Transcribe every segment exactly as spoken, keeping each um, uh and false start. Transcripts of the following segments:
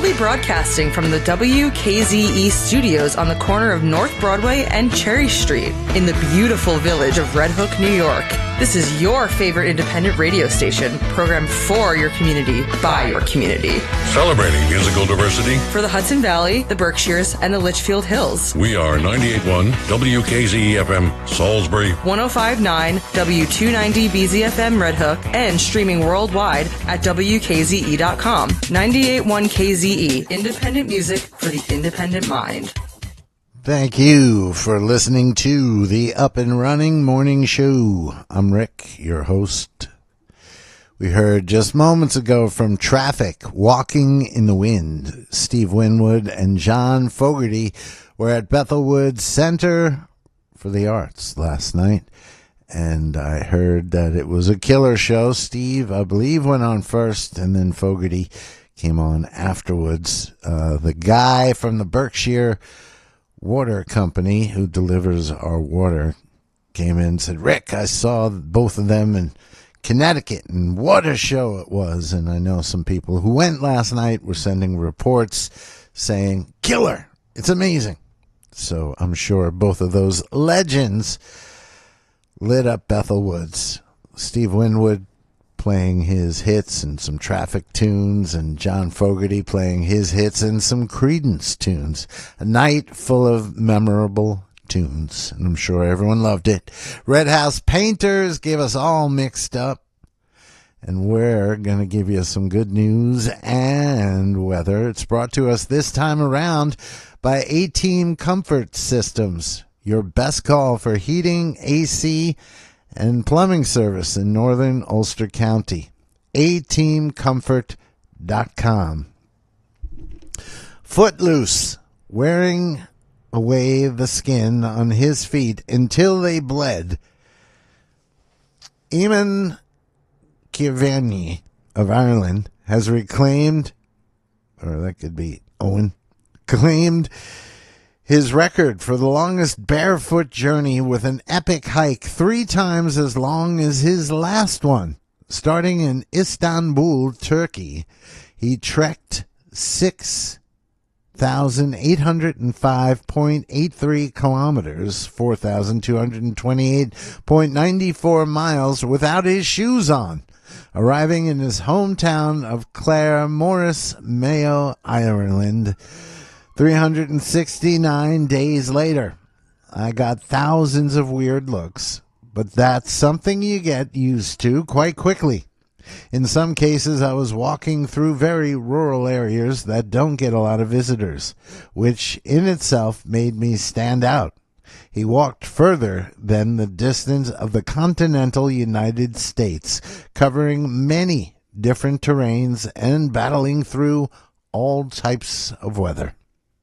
be broadcasting from the W K Z E studios on the corner of North Broadway and Cherry Street in the beautiful village of Red Hook, New York. This is your favorite independent radio station, programmed for your community, by your community. Celebrating musical diversity for the Hudson Valley, the Berkshires, and the Litchfield Hills. We are ninety-eight point one W K Z E F M, Salisbury, one oh five point nine W two ninety B Z F M Red Hook, and streaming worldwide at W K Z E dot com. ninety-eight point one K Z E, independent music for the independent mind. Thank you for listening to the Up and Running Morning Show. I'm Rick, your host. We heard just moments ago from Traffic, Walking in the Wind. Steve Winwood and John Fogerty were at Bethelwood Center for the Arts last night, and I heard that it was a killer show. Steve, I believe, went on first, and then Fogerty came on afterwards. Uh, the guy from the Berkshire Water Company who delivers our water came in and said, Rick, I saw both of them in Connecticut, and what a show it was. And I know some people who went last night were sending reports saying, killer, it's amazing. So I'm sure both of those legends lit up Bethel Woods. Steve Winwood playing his hits and some Traffic tunes, and John Fogerty playing his hits and some Creedence tunes. A night full of memorable tunes, and I'm sure everyone loved it. Red House Painters gave us all mixed up, and we're going to give you some good news and weather. It's brought to us this time around by A-Team Comfort Systems, your best call for heating, A C, and plumbing service in northern Ulster County. A team comfort dot com. Footloose, wearing away the skin on his feet until they bled. Eamon Kiervany of Ireland has reclaimed, or that could be Owen, claimed his record for the longest barefoot journey with an epic hike three times as long as his last one. Starting in Istanbul, Turkey, he trekked six thousand eight hundred five point eight three kilometers, four thousand two hundred twenty-eight point nine four miles without his shoes on, arriving in his hometown of Claremorris, Mayo, Ireland, three hundred sixty-nine days later. I got thousands of weird looks, but that's something you get used to quite quickly. In some cases, I was walking through very rural areas that don't get a lot of visitors, which in itself made me stand out. He walked further than the distance of the continental United States, covering many different terrains and battling through all types of weather.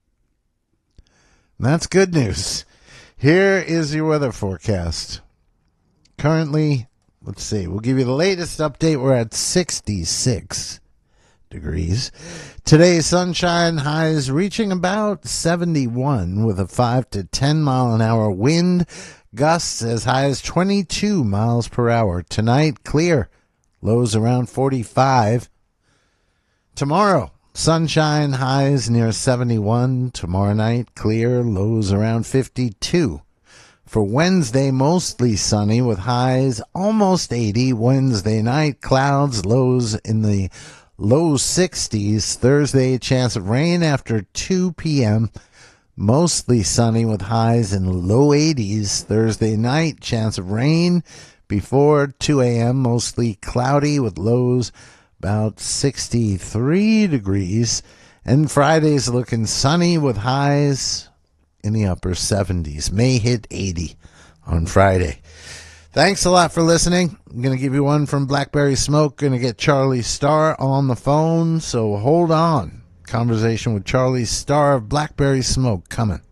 That's good news. Here is your weather forecast. Currently, let's see, we'll give you the latest update. We're at sixty-six degrees. Today's sunshine highs reaching about seventy-one with a five to ten mile an hour wind. Gusts as high as twenty-two miles per hour. Tonight, clear. Lows around forty-five. Tomorrow, sunshine, highs near seventy-one. Tomorrow night, clear, lows around fifty-two. For Wednesday, mostly sunny with highs almost eighty. Wednesday night, clouds, lows in the low sixties. Thursday, chance of rain after two p.m. Mostly sunny with highs in low eighties. Thursday night, chance of rain before two a.m. Mostly cloudy with lows about sixty-three degrees. And Friday's looking sunny with highs in the upper seventies. May hit eighty on Friday. Thanks a lot for listening. I'm going to give you one from Blackberry Smoke. Going to get Charlie Starr on the phone, so hold on. Conversation with Charlie Starr of Blackberry Smoke coming.